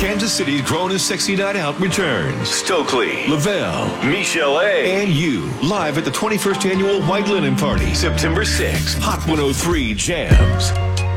Kansas City's Grown and Sexy Night Out returns. Stokely, Lavelle, Michelle A. and you, live at the 21st Annual White Linen Party, September 6th. Hot 103 Jams.